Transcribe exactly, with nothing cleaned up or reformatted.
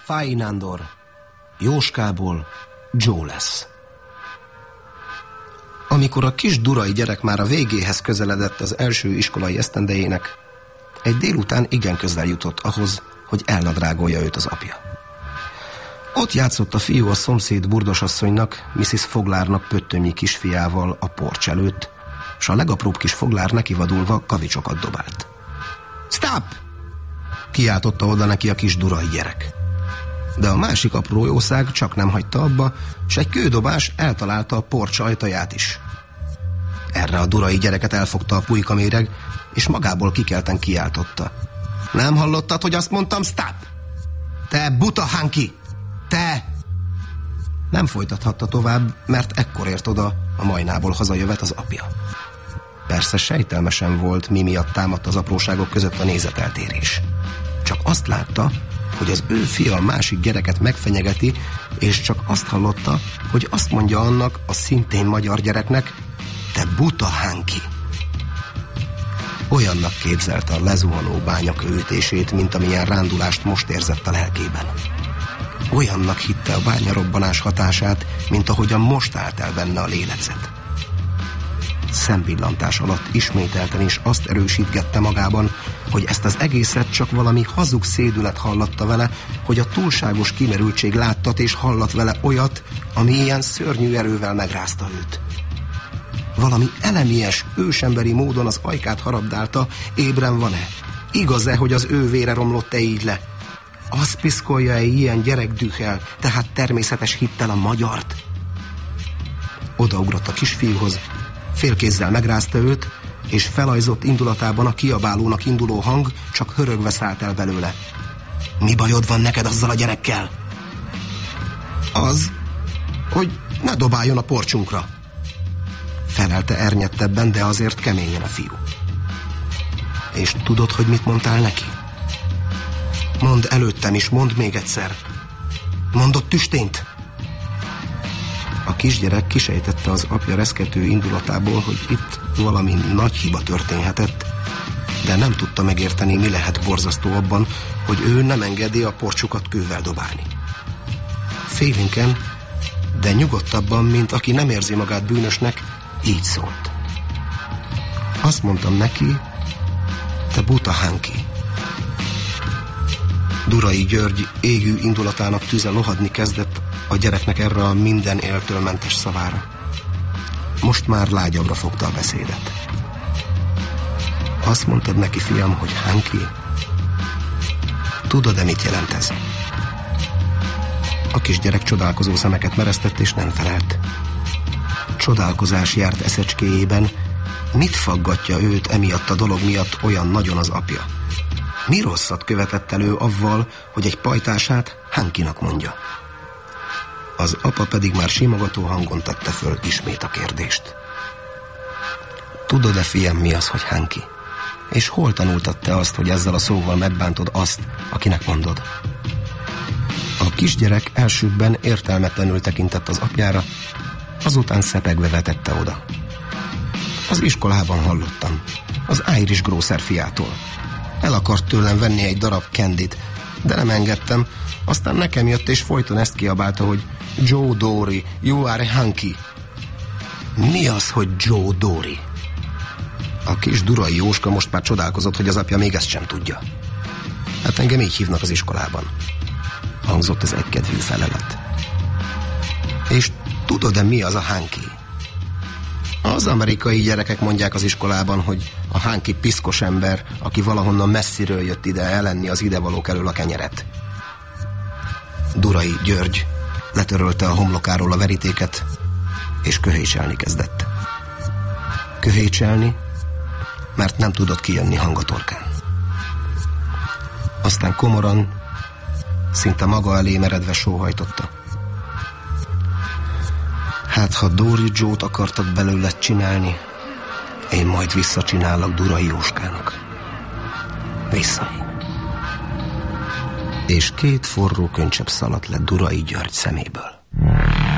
Fáj Nándor. Jóskából Joe lesz. Amikor a kis durai gyerek már a végéhez közeledett az első iskolai esztendejének, egy délután igen közel jutott ahhoz, hogy elnadrágolja őt az apja. Ott játszott a fiú a szomszéd burdosasszonynak, missziz Foglárnak pöttömnyi kisfiával a porcs előtt, s a legapróbb kis Foglár nekivadulva kavicsokat dobált. Stop! Kiáltotta oda neki a kis durai gyerek. De a másik apró jószág csak nem hagyta abba, s egy kődobás eltalálta a porcs ajtaját is. Erre a durai gyereket elfogta a pulykaméreg, és magából kikelten kiáltotta. Nem hallottad, hogy azt mondtam, stop? Te buta Hanky! Te! Nem folytathatta tovább, mert ekkor ért oda a majnából hazajövet az apja. Persze sejtelmesen volt, mi miatt támadt az apróságok között a nézeteltérés. Csak azt látta, hogy az ő fia a másik gyereket megfenyegeti, és csak azt hallotta, hogy azt mondja annak a szintén magyar gyereknek, te buta Hanky! Olyannak képzelte a lezuhanó bányaka ütését, mint amilyen rándulást most érzett a lelkében. Olyannak hitte a bányarobbanás hatását, mint ahogyan most állt el benne a lélegzet. Szempillantás alatt ismételten is azt erősítgette magában, hogy ezt az egészet csak valami hazug szédület hallatta vele, hogy a túlságos kimerültség láttat és hallat vele olyat, ami ilyen szörnyű erővel megrázta őt. Valami elemies, ősemberi módon az ajkát harabdálta, ébren van-e? Igaz-e, hogy az ő vére romlott-e így le? Az piszkolja-e ilyen gyerekdühel, tehát természetes hittel a magyart? Odaugrott a kisfiúhoz, félkézzel megrázta őt, és felajzott indulatában a kiabálónak induló hang csak hörögve szállt el belőle. Mi bajod van neked azzal a gyerekkel? Az, hogy ne dobáljon a porcsunkra, felelte ernyettebben, de azért keményen a fiú. És tudod, hogy mit mondtál neki? Mondd előttem is, mondd még egyszer. Mondott tüstént? A kisgyerek kisejtette az apja reszkető indulatából, hogy itt valami nagy hiba történhetett, de nem tudta megérteni, mi lehet borzasztó abban, hogy ő nem engedi a porcsukat kővel dobálni. Félénken, de nyugodtabban, mint aki nem érzi magát bűnösnek, így szólt. Azt mondtam neki, te buta Hanky. Durai György égő indulatának tüze lohadni kezdett a gyereknek erre a minden éltől mentes szavára. Most már lágyabbra fogta a beszédet. Azt mondtad neki, fiam, hogy Hanky? Tudod-e, mit jelent ez? A kisgyerek csodálkozó szemeket meresztett, és nem felelt. Csodálkozás járt eszecskéjében, mit faggatja őt emiatt a dolog miatt olyan nagyon az apja? Mi rosszat követett elő avval, hogy egy pajtását Hankynak mondja? Az apa pedig már simogató hangon tette föl ismét a kérdést. Tudod-e, fiam, mi az, hogy Hanky? És hol tanultad te azt, hogy ezzel a szóval megbántod azt, akinek mondod? A kisgyerek elsőbben értelmetlenül tekintett az apjára, azután szepegve vetette oda. Az iskolában hallottam, az Irish Grocer fiától. El akart tőlem venni egy darab candyt, de nem engedtem, aztán nekem jött és folyton ezt kiabálta, hogy Joe Dory, you are Hanky. Mi az, hogy Joe Dory? A kis durai Jóska most már csodálkozott, hogy az apja még ezt sem tudja. Hát engem így hívnak az iskolában, hangzott az egykedvű felelet. És tudod-e, mi az a Hanky? Az amerikai gyerekek mondják az iskolában, hogy a Hanky piszkos ember, aki valahonnan messziről jött ide elenni az idevalók elől a kenyeret. Durai György letörölte a homlokáról a verítéket, és köhécselni kezdett. Köhécselni, mert nem tudott kijönni hang a torkán. Aztán komoran, szinte maga elé meredve sóhajtotta. Hát, ha Dory Joe-t akartak belőled csinálni, én majd visszacsinállak Durai Jóskának. Vissza. És két forró könycsepp szaladt le Durai György szeméből.